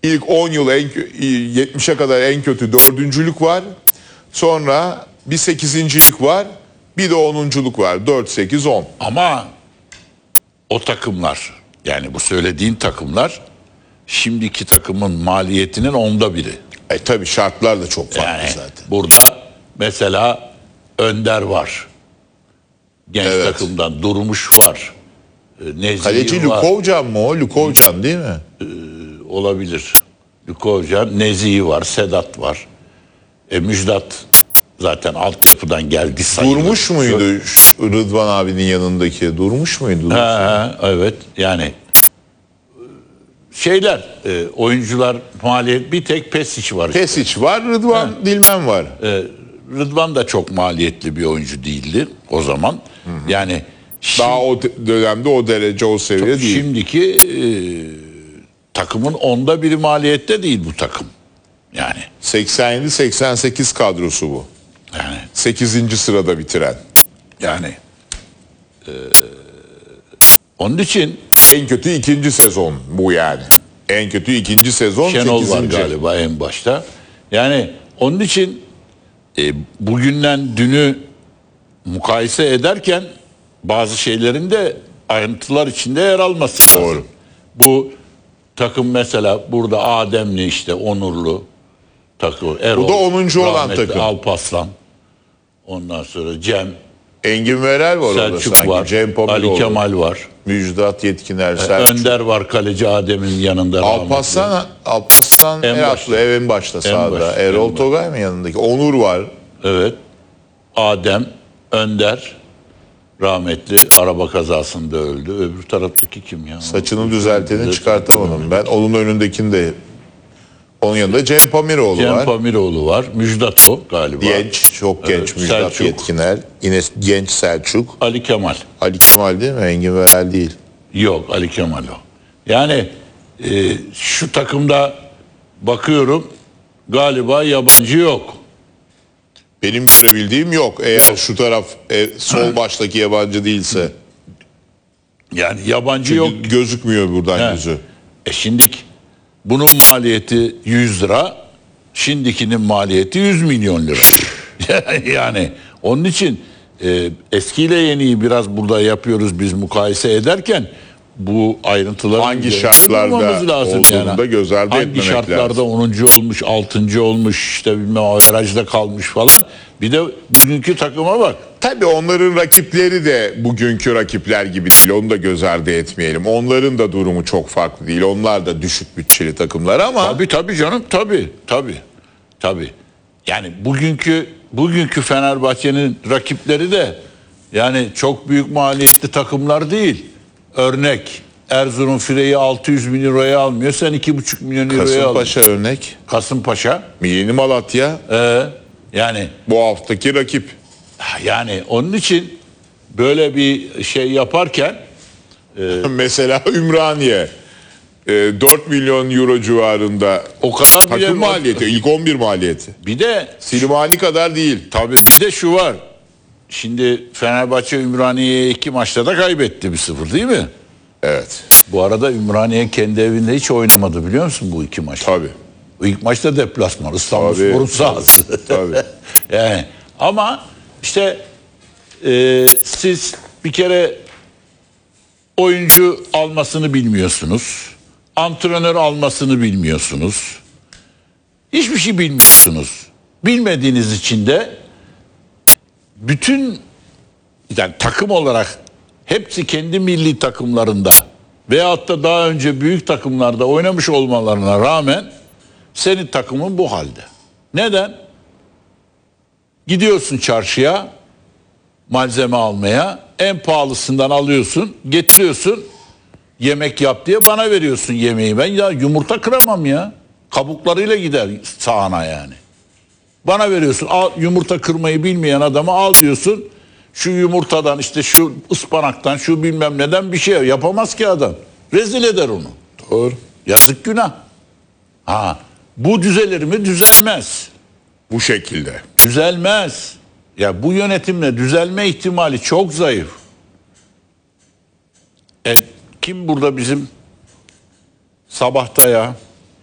İlk 10 yıl 70'e kadar en kötü 4.'lük var. Sonra bir 8.'lik var. Bir de 10.'luk var. 4, 8, 10. Ama o takımlar, yani bu söylediğin takımlar şimdiki takımın maliyetinin 1/10'i. Tabii şartlar da çok farklı Yani zaten. burada mesela Önder var. Genç Evet. takımdan Durmuş var. Kaleci Nezih var. Lukovcan mı o? Lukovcan değil mi? Olabilir. Lukovcan, Nezih var, Sedat var. Müjdat zaten altyapıdan geldi sayılır. Durmuş muydu Rıdvan abinin yanındaki? Durmuş muydu? Evet, yani oyuncular maliyet, bir tek Pesic var. Pesic var, Rıdvan Dilmen var. Rıdvan da çok maliyetli bir oyuncu değildi o zaman. Yani Daha o dönemde o derece, o seviye değil. şimdiki takımın 1/10 maliyette değil bu takım. Yani 87-88 kadrosu bu. yani 8. sırada bitiren. yani onun için En kötü 2. sezon bu yani. En kötü 2. sezon Şenol 8. var galiba en başta. Yani onun için bugünden dünü mukayese ederken bazı şeylerin de ayrıntılar içinde yer alması lazım. Doğru. Bu takım mesela burada Ademli, işte Onurlu takım. Erol, Bu da 10. olan rahmetli takım. Alparslan. Ondan sonra Cem, Engin Verel var orada Selçuk sanki. var, Cem Ali Pamiroğlu, Kemal var. Müjdat Yetkiner, Selçuk. Önder var, kaleci Adem'in yanında. Alparslan En başta. en başta sağda. başta, Erol en Togay mı yanındaki? Onur var. Evet. Adem, Önder rahmetli araba kazasında öldü. Öbür taraftaki kim ya? Saçını düzelteni çıkartamadım ben. Onun önündekinde, onun yanında Cem Pamiroğlu Cem var. Pamiroğlu var. Müjdat o galiba. Genç, çok genç Evet, Müjdat Selçuk. Yetkiner. Yine genç Selçuk. Ali Kemal. Ali Kemal değil mi? Engin Verel değil. Yok, Ali Kemal o. Yani şu takımda bakıyorum galiba yabancı yok. Benim görebildiğim yok. Eğer şu taraf sol baştaki yabancı değilse. Yani yabancı Çünkü yok. gözükmüyor buradan yüzü. Şimdiki bunun maliyeti 100 lira. Şimdikinin maliyeti 100 milyon lira. Yani onun için eskiyle yeniyi biraz burada yapıyoruz biz mukayese ederken, bu ayrıntıları Hangi şartlarda olduğunu da göz ardı hangi etmemek şartlarda lazım. 10. olmuş, 6. olmuş, işte bilmem averajda kalmış falan. Bir de bugünkü takıma bak. Tabii onların rakipleri de bugünkü rakipler gibi değil. Onu da göz ardı etmeyelim. Onların da durumu çok farklı değil. Onlar da düşük bütçeli takımlar ama Tabii canım, tabii. Yani bugünkü Fenerbahçe'nin rakipleri de yani çok büyük maliyetli takımlar değil. Örnek Erzurum Fire'yi 600 milyon euroya almıyor. Sen 2,5 milyon euroya alıyorsun. Kasımpaşa örnek. Kasımpaşa. Yeni Malatya Yani bu haftaki rakip. yani onun için böyle bir şey yaparken Mesela Ümraniye 4 milyon euro civarında o kadar bile takım maliyeti. İlk 11 maliyeti. bir de Silivani kadar değil. tabii bir de şu var. Şimdi Fenerbahçe Ümraniye'ye 2 maçta da kaybetti 1-0 değil mi? Evet. Bu arada Ümraniye kendi evinde hiç oynamadı, biliyor musun bu 2 maç? Tabii. Bu ilk maçta deplasman, İstanbulspor'un sahası. Tabii. Yani ama işte siz bir kere oyuncu almasını bilmiyorsunuz. Antrenör almasını bilmiyorsunuz. Hiçbir şey bilmiyorsunuz. Bilmediğiniz için de bütün, yani takım olarak hepsi kendi milli takımlarında veyahut da daha önce büyük takımlarda oynamış olmalarına rağmen senin takımın bu halde. Neden? Gidiyorsun çarşıya malzeme almaya, en pahalısından alıyorsun, getiriyorsun, yemek yap diye bana veriyorsun yemeği. Ben ya yumurta kıramam ya. Kabuklarıyla gider sahana yani. Bana veriyorsun, al, yumurta kırmayı bilmeyen adamı al diyorsun. Şu yumurtadan, işte şu ıspanaktan, şu bilmem neden bir şey yapamaz ki adam. Rezil eder onu. Doğru. Yazık, günah. Bu düzelir mi? Düzelmez. Bu şekilde. Düzelmez. Ya bu yönetimle düzelme ihtimali çok zayıf. Kim burada bizim Sabah'ta ya?